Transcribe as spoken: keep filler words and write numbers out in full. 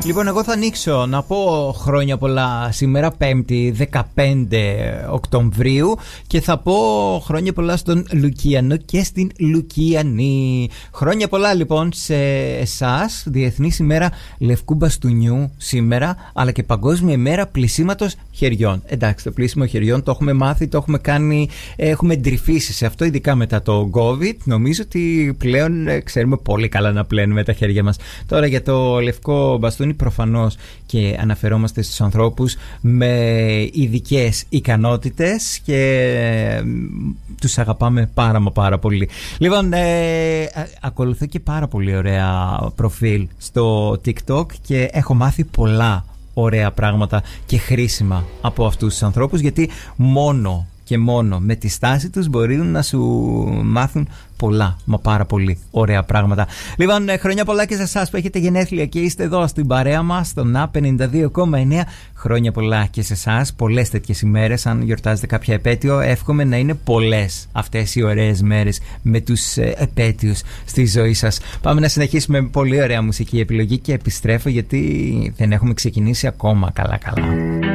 Λοιπόν, εγώ θα ανοίξω να πω χρόνια πολλά σήμερα, Πέμπτη δεκαπέντε Οκτωβρίου, και θα πω χρόνια πολλά στον Λουκιανό και στην Λουκιανή. Χρόνια πολλά λοιπόν σε εσάς. Διεθνής ημέρα λευκού μπαστούνιου σήμερα, αλλά και Παγκόσμια ημέρα πλυσίματος χεριών. Εντάξει, το πλύσιμο χεριών το έχουμε μάθει, το έχουμε κάνει, έχουμε εντρυφήσει σε αυτό, ειδικά μετά το COVID. Νομίζω ότι πλέον ξέρουμε πολύ καλά να πλένουμε τα χέρια μας. Τώρα για το λευκό μπαστούνι, προφανώς και αναφερόμαστε στους ανθρώπους με ειδικές ικανότητες και τους αγαπάμε πάρα μα πάρα πολύ. Λοιπόν, ε, ακολουθώ και πάρα πολύ ωραία προφίλ στο TikTok και έχω μάθει πολλά ωραία πράγματα και χρήσιμα από αυτούς τους ανθρώπους, γιατί μόνο και μόνο με τη στάση τους μπορεί να σου μάθουν πολλά, μα πάρα πολύ ωραία πράγματα. Λοιπόν, χρόνια πολλά και σε εσάς που έχετε γενέθλια και είστε εδώ στην παρέα μας, στον ντι έι πενήντα δύο κόμμα εννέα. Χρόνια πολλά και σε εσάς, πολλές τέτοιες ημέρες. Αν γιορτάζετε κάποια επέτειο, εύχομαι να είναι πολλές αυτές οι ωραίες μέρες με τους επέτειους στη ζωή σας. Πάμε να συνεχίσουμε με πολύ ωραία μουσική επιλογή και επιστρέφω, γιατί δεν έχουμε ξεκινήσει ακόμα καλά καλά.